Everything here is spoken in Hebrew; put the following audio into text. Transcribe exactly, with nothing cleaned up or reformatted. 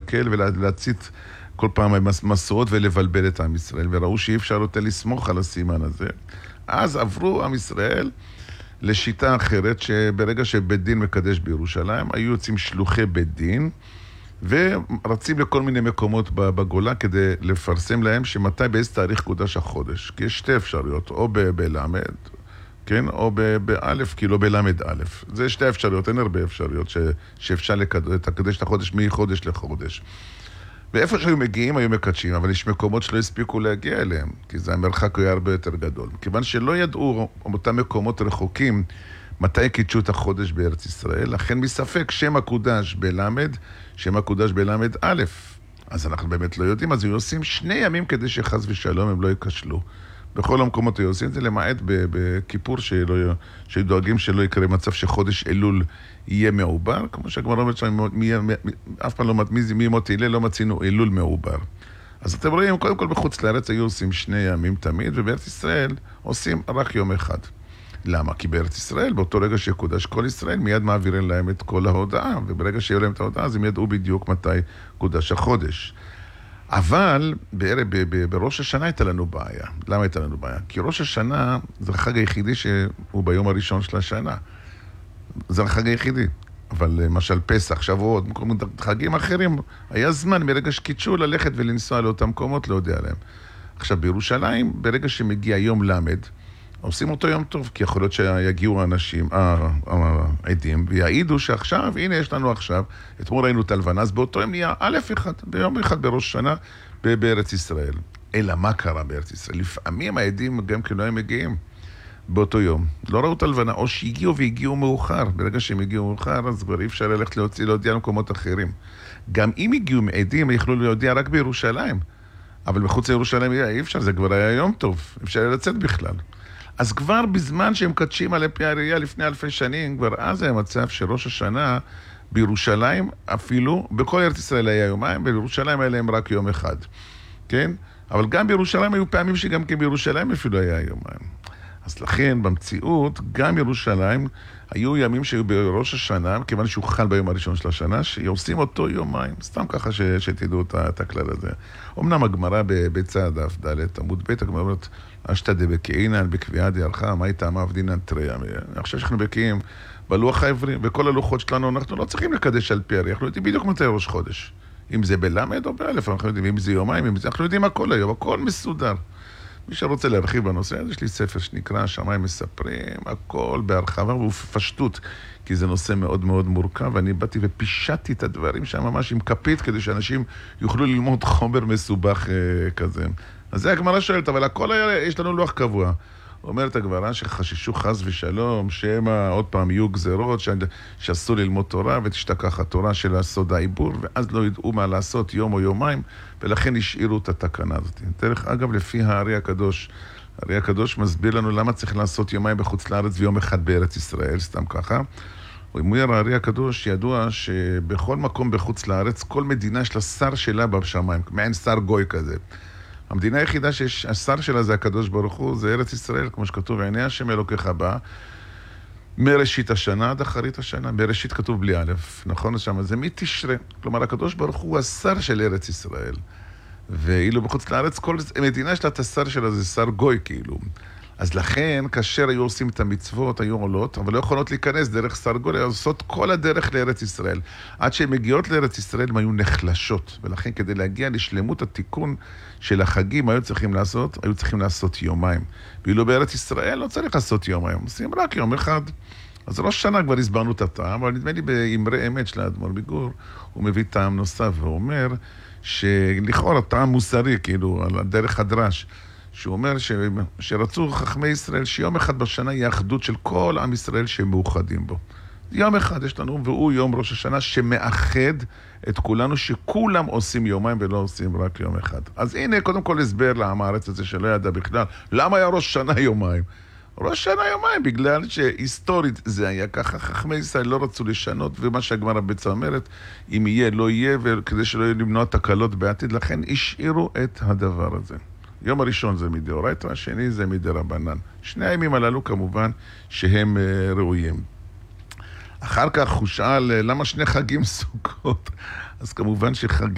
לקלקל ולהצית כל פעם מסורות ולבלבל את עם ישראל, וראו שאי אפשר יותר לסמוך על הסימן הזה. אז עברו עם ישראל לשיטה אחרת, שברגע שבית דין מקדש בירושלים, היו יוצאים שלוחי בית דין, ורצים לכל מיני מקומות בגולה כדי לפרסם להם שמתי באיזה תאריך קודש החודש. כי יש שתי אפשרויות, או בלמד, כן, או באלף, כאילו בלמד אלף. זה שתי אפשרויות, אין הרבה אפשרויות שאפשר לקדש את החודש מחודש לחודש. ואיפה שהיו מגיעים היו מקדשים, אבל יש מקומות שלא הספיקו להגיע אליהם, כי זה המרחק היה הרבה יותר גדול. כיוון שלא ידעו אותם מקומות רחוקים מתי קידשו את החודש בארץ ישראל, לכן מספק שם הקודש בלמד, שם הקודש בלמד א'. אז אנחנו באמת לא יודעים, אז היו עושים שני ימים כדי שחס ושלום הם לא יקשלו. בכל המקומות היו עושים את זה, למעט בכיפור שדואגים שלא יקרה מצב שחודש אלול יהיה מעובר, כמו שהגמרא אומרת שם, אף פעם לא מתמיזי מימות הלל, לא מצינו אלול מעובר. אז אתם רואים, קודם כל בחוץ לארץ היו עושים שני ימים תמיד, ובארץ ישראל עושים רק יום אחד. למה? כי בארץ ישראל, באותו רגע שקודש כל ישראל, מיד מעבירים להם את כל ההודעה, וברגע שיהיו להם את ההודעה, אז הם ידעו בדיוק מתי קודש החודש. אבל בערב, ב- ב- בראש השנה הייתה לנו בעיה. למה הייתה לנו בעיה? כי ראש השנה זה החג היחידי שהוא ביום הראשון של השנה. זה החג היחידי. אבל למשל פסח, שבועות, חגים אחרים, היה זמן מרגע שקידשו ללכת ולנסוע לאותם מקומות, לא יודע עליהם. עכשיו בירושלים, ברגע שמגיע יום למד, עושים אותו יום טוב, כי יכול להיות שיגיעו האנשים, העדים, ויעידו שעכשיו, הנה יש לנו עכשיו, אתמול ראינו את הלבנה, אז באותו יום נהיה א' אחד, ביום אחד בראש שנה, בארץ ישראל. אלא מה קרה בארץ ישראל? לפעמים העדים גם כן לא הם מגיעים באותו יום. לא ראו את הלבנה, או שהגיעו והגיעו מאוחר. ברגע שהם הגיעו מאוחר, אז כבר אי אפשר ללכת להוציא, להודיע למקומות אחרים. גם אם הגיעו מעדים, יכלו להודיע רק בירושלים. אבל מחוץ לירושלים אי אפשר, זה כבר היה יום טוב, אפשר לצאת בכלל. אז כבר בזמן שהם קדשים על פי הראייה לפני אלפי שנים, כבר אז היה מצב שראש השנה בירושלים, אפילו, בכל ארץ ישראל היה יומיים, בירושלים היה להם רק יום אחד. כן? אבל גם בירושלים היו פעמים שגם כן בירושלים אפילו היה יומיים. אז לכן, במציאות, גם ירושלים, היו ימים שהיו בראש השנה, כיוון שהוא חל ביום הראשון של השנה, שעושים אותו יומיים. סתם ככה ש, שתדעו את, את הכלל הזה. אמנם הגמרא בצד דף ד' עמוד ב', הגמרא אומרת, אשתא דבקיעינן בקביעה דערכה, מה איתה מה עבדינן תריה. אני חושב שאנחנו בקיאים בלוח העברי, בכל הלוחות שלנו, אנחנו לא צריכים לקדש על פי הרי, אנחנו יודעים בדיוק מתי ראש חודש. אם זה בלמד או באלף, אנחנו יודעים, אם זה יומיים, אם זה, אנחנו יודעים הכל היום, הכל מסודר. מי שרוצה להרחיב בנושא, יש לי ספר שנקרא שמיים מספרים, הכל בהרחבה ובפשטות, כי זה נושא מאוד מאוד מורכב, ואני באתי ופישטתי את הדברים שם ממש עם כפית, כדי שאנשים יוכלו ללמוד חומר מסובך אה, כזה. אז זה הגמרא שואלת, אבל הכל היה, יש לנו לוח קבוע. אומרת הגמרא שחששו חס ושלום, שמה עוד פעם יהיו גזרות, שעשו ללמוד תורה ותשתכח התורה של הסוד העיבור, ואז לא ידעו מה לעשות יום או יומיים, ולכן השאירו את התקנה הזאת. דרך אגב, לפי הארי הקדוש, הארי הקדוש מסביר לנו למה צריך לעשות יומיים בחוץ לארץ ויום אחד בארץ ישראל, סתם ככה. הוא אומר, הארי הקדוש ידוע שבכל מקום בחוץ לארץ, כל מדינה יש לה שר שלה בשמיים, מעין שר גוי כזה. המדינה היחידה שהשר שלה זה הקדוש ברוך הוא, זה ארץ ישראל, כמו שכתוב, עיני השם אלוקיך בא, מראשית השנה עד אחרית השנה, בראשית כתוב בלי א', נכון? שם זה מתשרה, כלומר הקדוש ברוך הוא השר של ארץ ישראל, ואילו בחוץ לארץ כל מדינה שלה את השר שלה זה שר גוי כאילו, אז לכן כאשר היו עושים את המצוות, היו עולות, אבל לא יכולות להיכנס דרך שר גוי, היו עושות כל הדרך לארץ ישראל. עד שהן מגיעות לארץ ישראל, הן היו נחלשות. ולכן כדי להגיע לשלמות התיקון של החגים, היו צריכים לעשות, היו צריכים לעשות יומיים. ואילו בארץ ישראל לא צריך לעשות יומיים, עושים רק יום אחד. אז ראש שנה כבר הסברנו את הטעם, אבל נדמה לי באמרי אמת של האדמו"ר מגור, הוא מביא טעם נוסף ואומר שלכאורה טעם מוסרי, כאילו, על דרך הדרש, שהוא אומר ש... שרצו חכמי ישראל שיום אחד בשנה יהיה אחדות של כל עם ישראל שהם מאוחדים בו. יום אחד יש לנו, והוא יום ראש השנה שמאחד את כולנו, שכולם עושים יומיים ולא עושים רק יום אחד. אז הנה, קודם כל הסבר לעם הארץ הזה שלא ידע בכלל, למה היה ראש שנה יומיים? ראש שנה יומיים, בגלל שהיסטורית זה היה ככה, חכמי ישראל לא רצו לשנות, ומה שהגמרא בצע אומרת, אם יהיה, לא יהיה, וכדי שלא יהיה למנוע תקלות בעתיד, לכן השאירו את הדבר הזה. יום הראשון זה מדאורייתא, השני זה מדרבנן. שני הימים הללו כמובן שהם uh, ראויים. אחר כך הוא שאל למה שני חגים סוכות, אז כמובן שחג